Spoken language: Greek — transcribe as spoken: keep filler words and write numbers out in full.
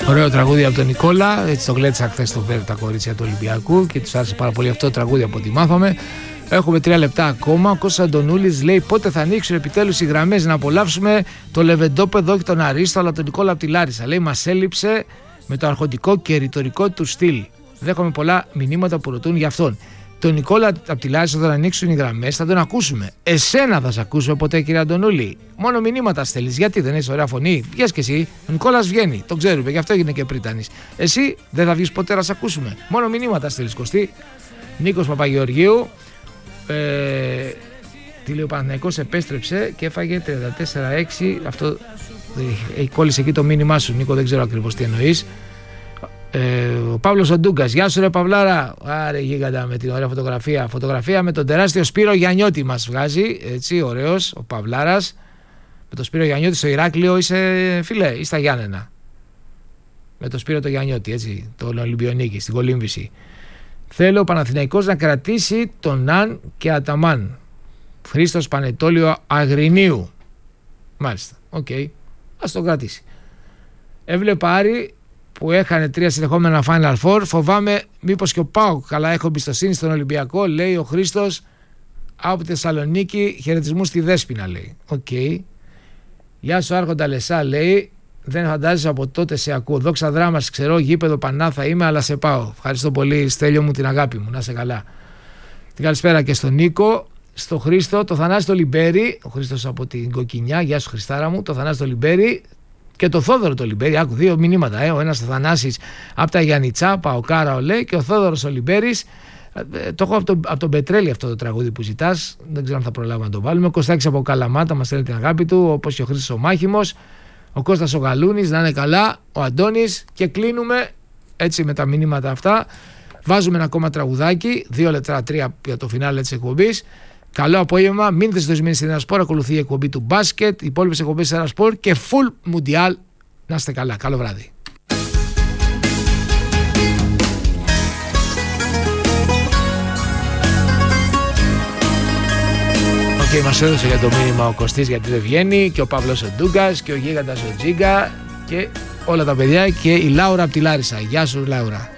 Ωραίο τραγούδι από τον Νικόλα. Έτσι το γλέτσα χθες το πέρα τα κορίτσια του Ολυμπιακού και τους άρεσε πάρα πολύ αυτό το τραγούδι από ό,τι μάθαμε. Έχουμε τρία λεπτά ακόμα. Ο Κώστας Αντωνούλης λέει πότε θα ανοίξουν επιτέλους οι γραμμές να απολαύσουμε το λεβεντόπεδο και τον Αρίστο, αλλά τον Νικόλα από τη Λάρισα. Λέει μας έλειψε με το αρχοντικό και ρητορικό του στυλ. Δέχομαι πολλά μηνύματα που ρωτούν για αυτόν. Τον Νικόλα από τη Λάρισα θα ανοίξουν οι γραμμές, θα τον ακούσουμε. Εσένα θα σε ακούσουμε ποτέ, κύριε Αντωνούλη. Μόνο μηνύματα στέλνεις. Γιατί δεν έχεις ωραία φωνή? Βγες και εσύ. Ο Νικόλας βγαίνει. Το ξέρουμε, γι' αυτό έγινε και πρίτανης. Εσύ δεν θα βγεις ποτέ να σε ακούσουμε. Μόνο μηνύματα στέλνεις, Κωστή. Νίκος Παπαγεωργίου. Ε, τι λέει, ο Παναθηναϊκός επέστρεψε και έφαγε τριάντα τέσσερα έξι. Αυτό ε, κόλλησε εκεί το μήνυμά σου, Νίκο, δεν ξέρω ακριβώς τι εννοείς. Ε, ο Παύλος ο Ντούγκας, γεια σου ρε Παυλάρα. Άρε γίγαντα με την ωραία φωτογραφία. Φωτογραφία με τον τεράστιο Σπύρο Γιαννιώτη μας βγάζει. Έτσι, ωραίος ο Παυλάρας. Με τον Σπύρο Γιαννιώτη στο Ηράκλειο είσαι φίλε, ή στα Γιάννενα? Με τον Σπύρο το Γιαννιώτη, έτσι, τον Ολυμπιονίκη, στην κολύμβηση. Θέλω ο Παναθηναϊκός να κρατήσει τον Ναν και Αταμάν. Χρήστος Πανετόλιο Αγρινίου. Μάλιστα, οκ. Okay. Ας τον κρατήσει. Έβλεπα Άρη που έχανε τρία συνεχόμενα Final Four. Φοβάμαι μήπως και ο ΠΑΟΚ. Καλά, έχω εμπιστοσύνη στον Ολυμπιακό, λέει ο Χρήστος από τη Θεσσαλονίκη. Χαιρετισμού στη Δέσποινα, λέει. Οκ. Okay. Γεια σου Άρχοντα Λεσά, λέει. Δεν φαντάζεσαι από τότε σε ακούω. Δόξα δράμας, ξέρω, γήπεδο πανά θα είμαι, αλλά σε πάω. Ευχαριστώ πολύ, Στέλιο μου, την αγάπη μου. Να σε καλά. Την καλησπέρα και στον Νίκο, στο Χρήστο, το Θανάση το Λιμπέρι. Ο Χρήστος από την Κοκκινιά. Γεια σου, Χριστάρα μου. Το Θανάση το Λιμπέρι και το Θόδωρο το Λιμπέρι. Άκου δύο μηνύματα. Ε. Ο ένας ο Θανάσης από τα Γιαννιτσά, Παοκάρα, ολέ, και ο Θόδωρος ο Λιμπέρις. Ε, το έχω από τον, από τον Πετρέλη αυτό το τραγούδι που ζητάς. Δεν ξέρω αν θα προλάβουμε να το βάλουμε. Ο Κωστάκης από Καλαμάτα μας στέλνει την αγάπη του, όπως και ο Χρήστος ο Μάχημος. Ο Κώστας ο Γαλούνης, να είναι καλά, ο Αντώνης, και κλείνουμε έτσι με τα μηνύματα αυτά. Βάζουμε ένα ακόμα τραγουδάκι, δύο λεπτά τρία για το φινάλε της εκπομπής. Καλό απόγευμα, μείνετε συντονισμένοι στην Ένα Sport, ακολουθεί η εκπομπή του μπάσκετ, οι υπόλοιπες εκπομπές της Ένα Sport και full Mundial. Να είστε καλά, καλό βράδυ. Και μας έδωσε για το μήνυμα ο Κωστής γιατί δεν βγαίνει, και ο Παύλος ο Ντούγκας και ο Γίγαντας ο Τζίγκα και όλα τα παιδιά, και η Λάουρα από τη Λάρισα. Γεια σου Λάουρα.